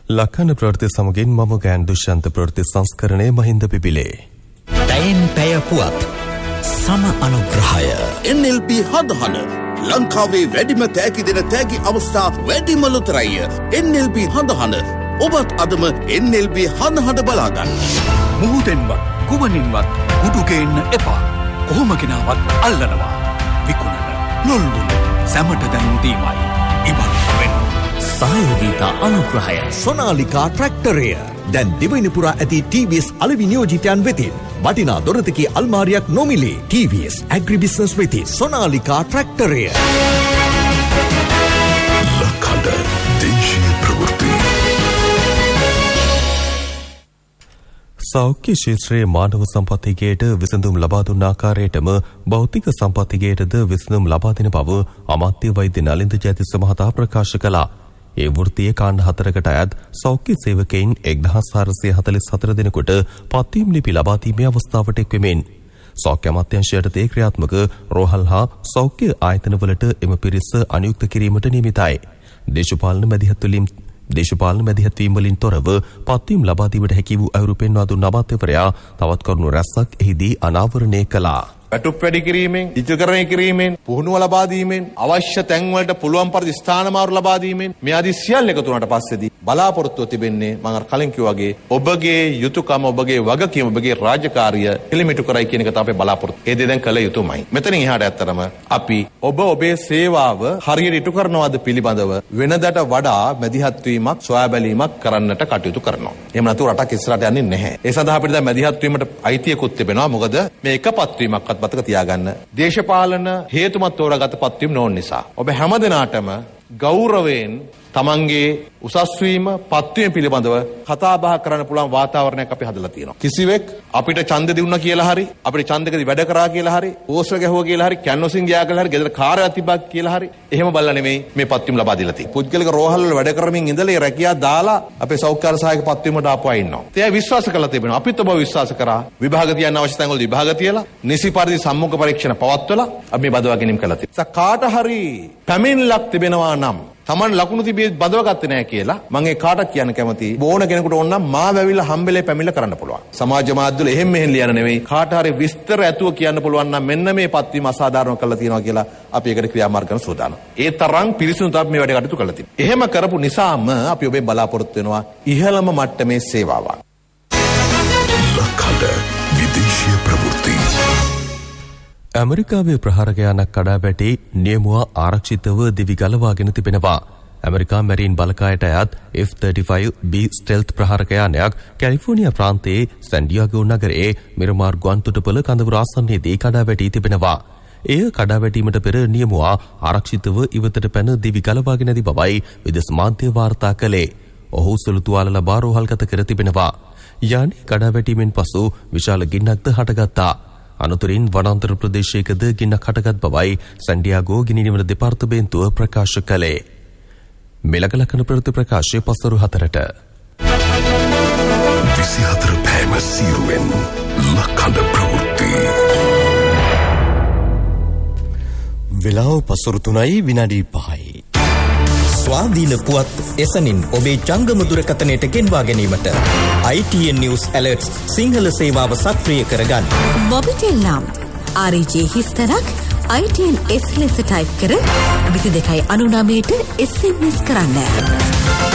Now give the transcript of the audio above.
ලක්කන ප්‍රවෘත්ති සමගින් මම ගෑන් දුෂ්‍යන්ත ප්‍රවෘත්ති සංස්කරණය මහින්ද පිපිලේ. පැයෙන් පැය පුවත් සම අනුග්‍රහය NLP හඳහන ලංකාවේ වැඩිම තෑගි දෙන තෑගි අවස්ථා වැඩිම ලොතරැය. NLP හඳහන ඔබත් අදම NLP හඳහන බලාගන්න. මුහුදෙන්වත් කුමනින්වත් කුඩුගේන්න එපා. කොහොම ගෙනාවත් අල්ලනවා. විකුණන ලොල්ලුන සැමට දැනුම් දීමයි ඉබත් වෙන්න. සහයෝගීතා අනුග්‍රහය සොනාලිකා ට්‍රැක්ටරය දැන් දිවයින පුරා ඇති TVS අලෙවි නියෝජිතයන් වෙතින් වටිනා දොරතකී අල්මාරියක් නොමිලේ. TVS ඇග්‍රිබිස්නස් වෙතින් සොනාලිකා ට්‍රැක්ටරය. ලක්කඩ දේශීය ප්‍රවෘත්ති. සෞඛ්‍ය ශේත්‍රයේ මානව සම්පත්තිගේට විසඳුම් ලබා දුන් ආකාරයටම භෞතික සම්පත්තිගේටද විසඳුම් ලබා දෙන බව අමාත්‍ය වෛද්‍ය නලින්ද ජයතිස්ස මහතා ප්‍රකාශ කළා. ඒ වෘත්තීය කාණ්ඩ 4කට අයත් සෞඛ්‍ය සේවකයින් 1444 දෙනෙකුට පත්වීම් ලිපි ලබා දීමේ අවස්ථාවට එක්වෙමින් සෞඛ්‍ය අමාත්‍යාංශයට ක්‍රියාත්මක රෝහල් හා සෞඛ්‍ය ආයතනවලට එම පිරිස අනියුක්ත කිරීමට නියමිතයි. දේශපාලන මැදිහත්වීම් වලින් තොරව පත්වීම් ලබා දීමට හැකි වූ අයුරු පෙන්වා දුන් අමාත්‍යවරයා තවත් කරුණු රැස්සක් එහිදී අනාවරණය කළා. වැටුප් වැඩි කිරීමෙන්, ඉදිකරණය කිරීමෙන්, පුහුණුව ලබා දීමෙන්, අවශ්‍ය තැන් වලට පුළුවන් පරිදි ස්ථාන මාරු ලබා දීමෙන් මේ ආදී සියල්ල එකතු වුණාට පස්සේදී බලාපොරොත්තුව තිබෙන්නේ මම අර කලින් කිව්වා වගේ ඔබගේ යුතුයකම, ඔබගේ වගකීම, ඔබගේ රාජකාරිය එලිමිටු කරයි කියන එක තමයි බලාපොරොත්තු. ඒ දේ දැන් කළ යුතුමයි. මෙතනින් එහාට ඇත්තරම අපි ඔබේ සේවාව හරියට ඉටු කරනවාද පිළිබඳව වෙනදට වඩා මැදිහත් වීමක්, සොයා බැලීමක් කරන්නට කටයුතු කරනවා. එහෙම නැතුව රටක් ඉස්සරහට යන්නේ නැහැ. ඒ සඳහා අපිට දැන් මැදිහත් වීමට අයිතියකුත් තිබෙනවා. මොකද මේ එකපත් වීමක්වත් බතක තියාගන්න දේශපාලන හේතුමත් තෝරාගත පත්වීම නොවන නිසා. ඔබ හැමදෙනාටම ගෞරවයෙන් තමන්ගේ උසස් වීම පත්වීම පිළිබඳව කතා බහ කරන්න පුළුවන් වාතාවරණයක් අපි හදලා තියෙනවා. කිසිවෙක් අපිට ඡන්ද දෙුණා කියලා හරි, අපිට ඡන්දකදී වැඩ කරා කියලා හරි, පෝස්ටර් ගැහුවා කියලා හරි, කැන්වසින් ගියා කියලා හරි, ගෙදර කාර්යයක් තිබ්බා කියලා හරි, එහෙම බලලා නෙමෙයි මේ පත්වීම ලබා දීලා තියෙන්නේ. පුද්ගලික රෝහල් වල වැඩ කරමින් ඉඳලා ඒ රැකියාව දාලා අපේ සෞඛ්‍ය සහායක පත්වීමට ආපු අය ඉන්නවා. ඒ විශ්වාස කරලා තිබෙනවා. අපිත් ඔබ විශ්වාස කරා. විභාග තියන්න අවශ්‍ය තැන් වල විභාග තියලා, නිසි පරිදි සම්මුඛ පරීක්ෂණ පවත්වලා අපි මේ බදවා ගැනීම කළා තියෙනවා. කාට හරි පැමිණිල්ලක් තිබෙනවා නම් තමන් ලකුණු තිබේ බදවගත්තේ නැහැ කියලා මම ඒ කාටත් කියන්න කැමතියි. ඕන කෙනෙකුට ඕන නම් මාව ඇවිල්ලා හම්බෙලේ පැමිණිල්ල කරන්න පුළුවන්. සමාජ මාධ්‍යවල එහෙම මෙහෙම ලියන්න නෙවෙයි. කාට හරි විස්තර ඇතුව කියන්න පුළුවන් නම් මෙන්න මේ පත්වීම අසාධාරණව කරලා තියෙනවා කියලා අපි ඒකට ක්‍රියාමාර්ග කරන සූදානම්. ඒ තරම් පිරිසිදු තමයි මේ වැඩ කටයුතු කරලා තියෙන්නේ. එහෙම කරපු නිසාම අපි ඔබෙන් බලාපොරොත්තු වෙනවා ඉහළම මට්ටමේ සේවාවක්. ලක්කඩ විදේශීය ප්‍රවෘත්ති. ඇමරිකාවේ ප්‍රහාරකයානක් කඩා වැටි නියමුවා ආරක්ෂිතව දිවි ගලවාගෙන තිබෙනවා. ඇමරිකා මැරීන් බලකායට අයත් F-35B ස්ටෙල්ත් ප්‍රහාරකයානයක් කැලිෆෝනියා ප්‍රාන්තයේ සැන්ඩියාගෝ නගරයේ මිරමාර් ගුවන්තොටුපළ කඳවුර ආසන්නයේදී කඩා වැටී තිබෙනවා. එය කඩා වැටීමට පෙර නියමුවා ආරක්ෂිතව ඉවතට පැන දිවි ගලවාගෙන ඇති බවයි විදේශ මාධ්‍ය වාර්තා කළේ. ඔහු සුළු තුවාල ලබා රෝහල්ගත කර තිබෙනවා. යානයේ කඩා වැටීමෙන් පසු විශාල ගින්නක්ද හටගත්තා. අනතුරින් වනාන්තර ප්‍රදේශයකද ගින්නක් හටගත් බවයි සැන්ඩියාගෝ ගිනි නිවන දෙපාර්තමේන්තුව ප්‍රකාශ කළේ. මෙලකලකන ප්‍රවෘත්ති ප්‍රකාශය පස්වරු 4ට 24 පෑම සීරුවෙන් ලක්කඩ ප්‍රවෘත්ති. වෙලාව පස්වරු 3යි විනාඩි 5යි. ස්වාධීන පුවත් එසනින් ඔබේ ජංගම දුරකථනයට ගෙන්වා ගැනීමට ITN News Alerts සිංහල සේවාව සක්‍රිය කරගන්න. මොබිටෙල් නම් RJ හිස්තරක් ITN S ලෙස ටයිප් කර 22.99ට SMS කරන්න.